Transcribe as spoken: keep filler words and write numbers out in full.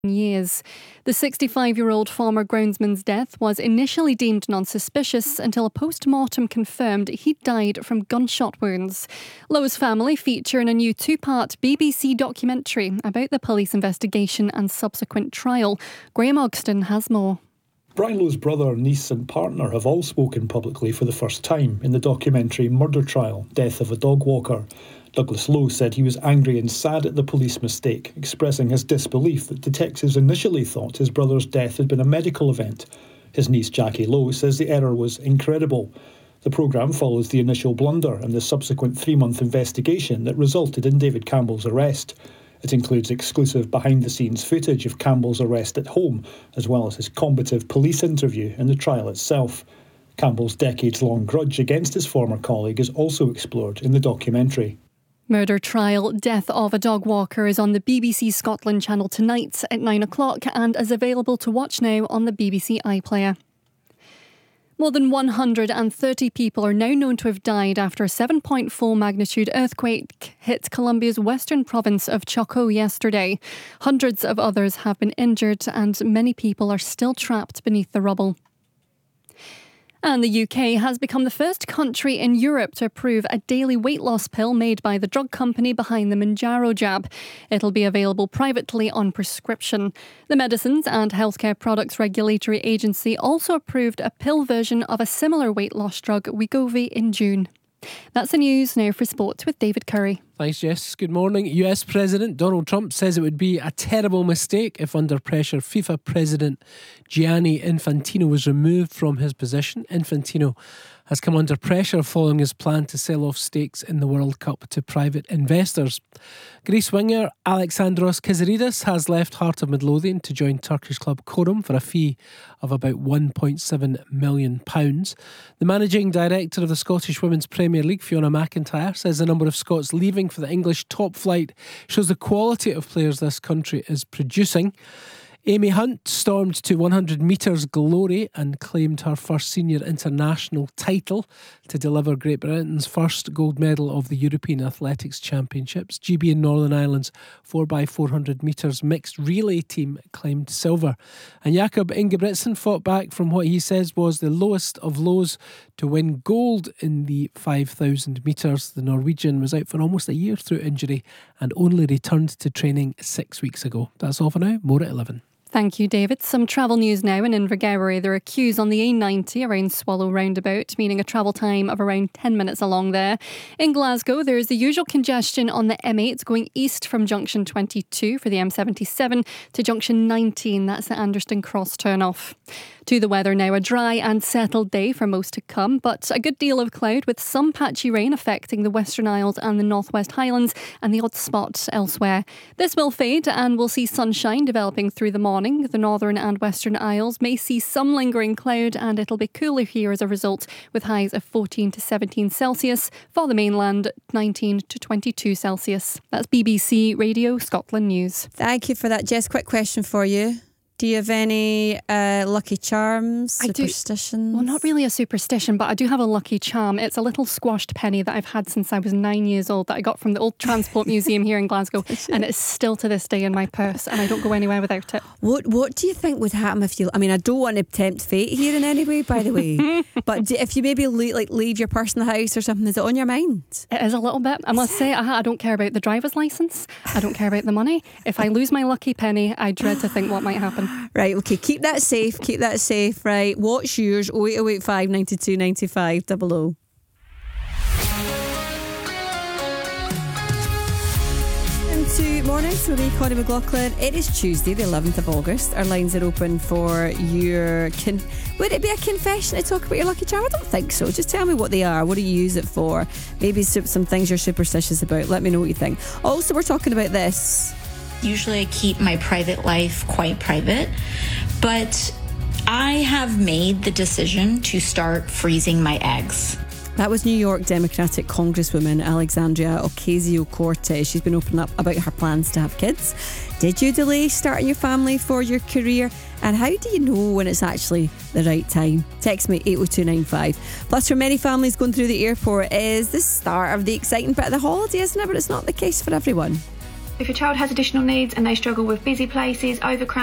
years. The sixty-five-year-old former groundsman's death was initially deemed non-suspicious until a post-mortem confirmed he died from gunshot wounds. Lowe's family feature in a new two-part B B C documentary about the police investigation and subsequent trial. Graham Ogston has more. Brian Lowe's brother, niece and partner have all spoken publicly for the first time in the documentary Murder Trial, Death of a Dog Walker. Douglas Lowe said he was angry and sad at the police mistake, expressing his disbelief that detectives initially thought his brother's death had been a medical event. His niece Jackie Lowe says the error was incredible. The programme follows the initial blunder and the subsequent three-month investigation that resulted in David Campbell's arrest. It includes exclusive behind-the-scenes footage of Campbell's arrest at home, as well as his combative police interview in the trial itself. Campbell's decades-long grudge against his former colleague is also explored in the documentary. Murder Trial, Death of a Dog Walker is on the B B C Scotland channel tonight at nine o'clock and is available to watch now on the B B C iPlayer. More than one hundred thirty people are now known to have died after a seven point four magnitude earthquake hit Colombia's western province of Chocó yesterday. Hundreds of others have been injured and many people are still trapped beneath the rubble. And the U K has become the first country in Europe to approve a daily weight loss pill made by the drug company behind the Mounjaro jab. It'll be available privately on prescription. The Medicines and Healthcare Products Regulatory Agency also approved a pill version of a similar weight loss drug, Wegovy, in June. That's the news. Now for sport with David Curry. Thanks, Jess. Good morning. U S President Donald Trump says it would be a terrible mistake if under pressure FIFA President Gianni Infantino was removed from his position. Infantino has come under pressure following his plan to sell off stakes in the World Cup to private investors. Greece winger Alexandros Kazaridis has left Heart of Midlothian to join Turkish club Çorum for a fee of about one point seven million pounds. The managing director of the Scottish Women's Premier League, Fiona McIntyre, says the number of Scots leaving for the English top flight shows the quality of players this country is producing. Amy Hunt stormed to one hundred metres glory and claimed her first senior international title to deliver Great Britain's first gold medal of the European Athletics Championships. G B and Northern Ireland's four by four hundred metres mixed relay team claimed silver. And Jakob Ingebrigtsen fought back from what he says was the lowest of lows to win gold in the five thousand metres. The Norwegian was out for almost a year through injury and only returned to training six weeks ago. That's all for now. More at eleven. Thank you, David. Some travel news now. In Invergowrie, there are queues on the A ninety around Swallow roundabout, meaning a travel time of around ten minutes along there. In Glasgow, there is the usual congestion on the M eight going east from junction twenty-two for the M seventy-seven to junction nineteen. That's the Anderston Cross turn-off. To the weather now, a dry and settled day for most to come, but a good deal of cloud with some patchy rain affecting the Western Isles and the North West Highlands and the odd spot elsewhere. This will fade and we'll see sunshine developing through the morning. The Northern and Western Isles may see some lingering cloud and it'll be cooler here as a result, with highs of fourteen to seventeen Celsius. For the mainland, nineteen to twenty-two Celsius. That's B B C Radio Scotland News. Thank you for that, Jess. Quick question for you. Do you have any uh, lucky charms, superstitions? I do, well, not really a superstition, but I do have a lucky charm. It's a little squashed penny that I've had since I was nine years old that I got from the Old Transport Museum here in Glasgow, and it's still to this day in my purse, and I don't go anywhere without it. What What do you think would happen if you... I mean, I don't want to tempt fate here in any way, by the way, but do, if you maybe leave, like leave your purse in the house or something, is it on your mind? It is a little bit. I must say, I, I don't care about the driver's licence. I don't care about the money. If I lose my lucky penny, I dread to think what might happen. Right, okay, keep that safe, keep that safe, right. What's yours? oh eight oh eight five nine two nine five double oh. To morning, so me, Connie McLaughlin. It is Tuesday, the eleventh of August. Our lines are open for your... Con- Would it be a confession to talk about your lucky charm? I don't think so. Just tell me what they are. What do you use it for? Maybe some things you're superstitious about. Let me know what you think. Also, we're talking about this. Usually I keep my private life quite private, but I have made the decision to start freezing my eggs. That was New York Democratic Congresswoman Alexandria Ocasio-Cortez. She's been opening up about her plans to have kids. Did you delay starting your family for your career? And how do you know when it's actually the right time? Text me eight oh two nine five. Plus, for many families, going through the airport is the start of the exciting bit of the holiday, isn't it? But it's not the case for everyone. If your child has additional needs and they struggle with busy places, overcrowding,